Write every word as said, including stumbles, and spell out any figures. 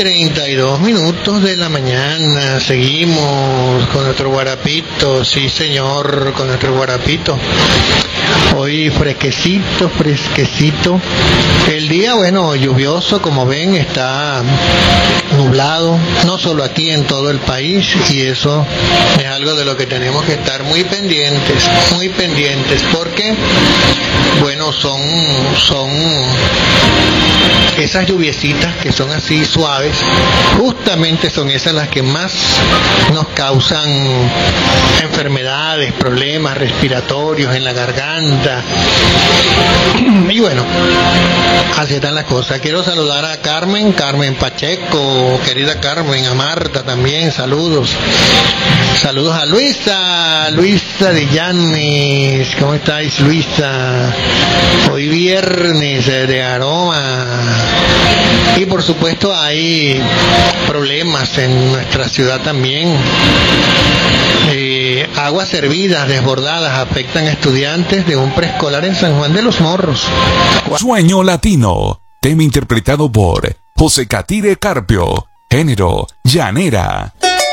treinta y dos minutos de la mañana. Seguimos con nuestro guarapito, sí señor, con nuestro guarapito. Hoy fresquecito, fresquecito. El día, bueno, lluvioso, como ven, está nublado, no solo aquí, en todo el país, y eso es algo de lo que tenemos que estar muy pendientes, muy pendientes, porque, bueno, son, son esas lluviecitas que son así suaves, justamente son esas las que más nos causan enfermedades, problemas respiratorios en la garganta. Y bueno, así están las cosas. Quiero saludar a Carmen, Carmen Pacheco, querida Carmen, a Marta también, saludos. Saludos a Luisa, Luisa de Llanes, ¿cómo estáis, Luisa? Hoy viernes de aroma. Y por supuesto hay problemas en nuestra ciudad también. Eh, aguas servidas desbordadas afectan a estudiantes de un preescolar en San Juan de los Morros. Sueño Latino, tema interpretado por José Catire Carpio, género llanera.